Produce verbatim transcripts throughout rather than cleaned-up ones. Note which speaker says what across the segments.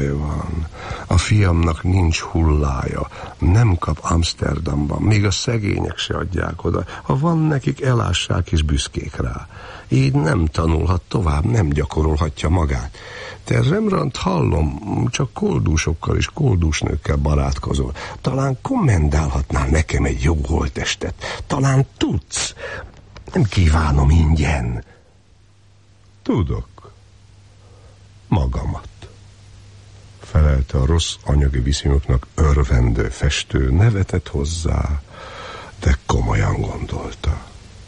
Speaker 1: van. A fiamnak nincs hullája, nem kap Amsterdamban, még a szegények se adják oda. Ha van nekik, elássák és büszkék rá. Így nem tanulhat tovább, nem gyakorolhatja magát. Te, Rembrandt, hallom, csak koldúsokkal és koldúsnőkkel barátkozol. Talán kommendálhatnál nekem egy jó holttestet. Talán tudsz. Nem kívánom ingyen. Tudok. Magamat. Felelte a rossz anyagi viszonyoknak örvendő festő, nevetett hozzá, de komolyan gondolta.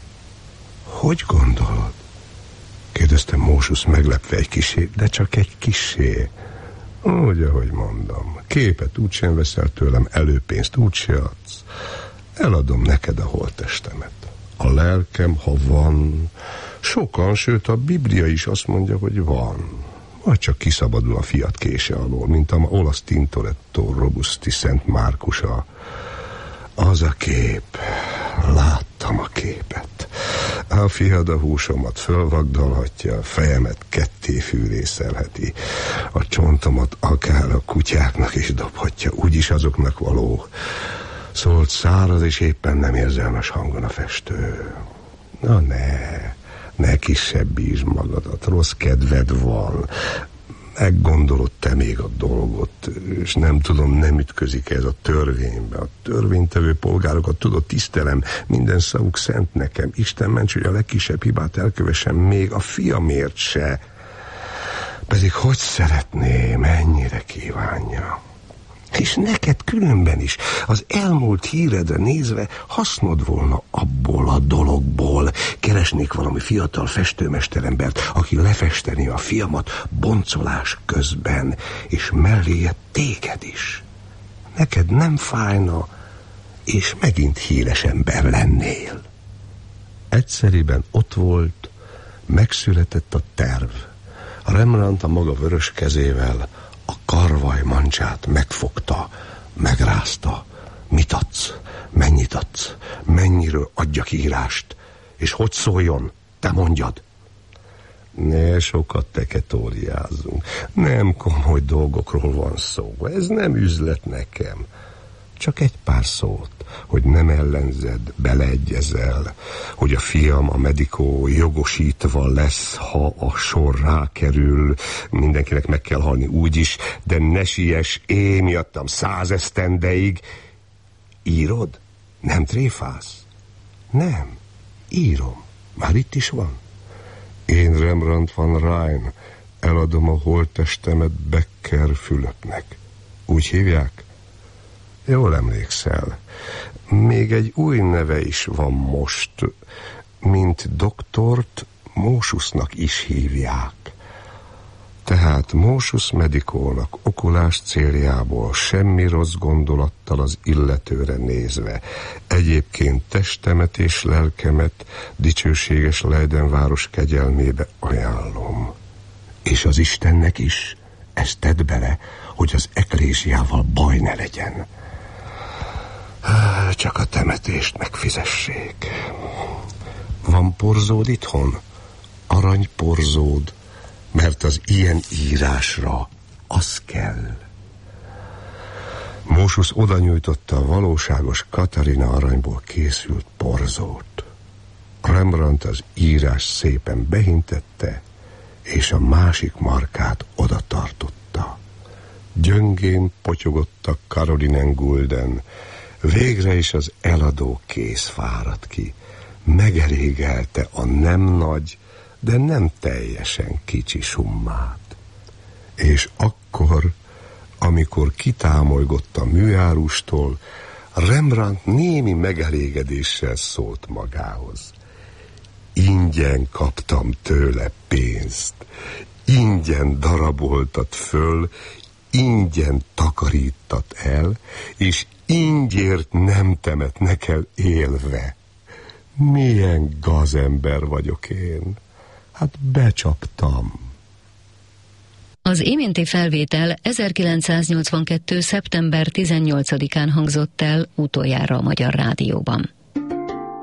Speaker 1: Hogy gondolod? Kérdezte Mósus meglepve egy kisé, de csak egy kisé. Úgy, ahogy mondom, képet úgysem veszel tőlem, előpénzt úgyse adsz. Eladom neked a holttestemet. A lelkem, ha van, sokan, sőt a Biblia is azt mondja, hogy van. Vagy csak kiszabadul a fiat kése alól, mint a olasz Tintoretto Robusti Szent Márkusa. Az a kép, láttam a képet. A fiad a húsomat fölvagdalhatja, a fejemet ketté fűrészelheti, a csontomat akár a kutyáknak is dobhatja, úgyis azoknak való. Szólt száraz és éppen nem érzelmes hangon a festő. Na ne... Ne kisebbítsd magadat, rossz kedved van. Meggondolod te még a dolgot, és nem tudom, nem ütközik ez a törvénybe. A törvénytevő polgárokat tudod, tisztelem, minden szavuk szent nekem. Isten ments, hogy a legkisebb hibát elkövessem, még a fiamért se. Pedig hogy szeretné, mennyire kívánja. És neked különben is, az elmúlt híredre nézve hasznod volna abból a dologból. Keresnék valami fiatal festőmesterembert, aki lefesteni a fiamat boncolás közben, és melléje téged is. Neked nem fájna, és megint híres ember lennél. Egyszeriben ott volt, megszületett a terv. A Rembrandt a maga vörös kezével a karvaj mancsát megfogta, megrázta. Mit adsz? Mennyit adsz? Mennyiről adjak írást? És hogy szóljon? Te mondjad. Ne sokat teketóriázzunk. Nem komoly dolgokról van szó. Ez nem üzlet nekem. Csak egy pár szót, hogy nem ellenzed, beleegyezel, hogy a fiam, a medikó jogosítva lesz, ha a sor rákerül, mindenkinek meg kell halni úgyis, de ne siess, én miattam száz esztendeig. Írod? Nem tréfálsz? Nem, írom. Már itt is van. Én Rembrandt van Rijn, eladom a holttestemet Becker Fülöpnek. Úgy hívják? Jól emlékszel. Még egy új neve is van most, mint doktort Mósusnak is hívják. Tehát Mósus medikónak okulás céljából, semmi rossz gondolattal az illetőre nézve, egyébként testemet és lelkemet dicsőséges Leidenváros kegyelmébe ajánlom. És az Istennek is ezt tedd bele, hogy az eklésiával baj ne legyen. Csak a temetést megfizessék. Van porzód itthon? Aranyporzód, mert az ilyen írásra az kell. Mósus oda nyújtotta a valóságos Katarina aranyból készült porzót. Rembrandt az írás szépen behintette, és a másik markát oda tartotta. Gyöngén potyogott a Karolinen gulden. Végre is az eladó kész fáradt ki. Megelégelte a nem nagy, de nem teljesen kicsi summát. És akkor, amikor kitámolygott a műárustól, Rembrandt némi megelégedéssel szólt magához. Ingyen kaptam tőle pénzt, ingyen daraboltat föl, ingyen takarítat el, és ingyért nem temetnek el élve. Milyen gazember vagyok én. Hát becsaptam.
Speaker 2: Az iménti felvétel ezerkilencszáznyolcvankettő. szeptember tizennyolcadikán hangzott el utoljára a Magyar Rádióban.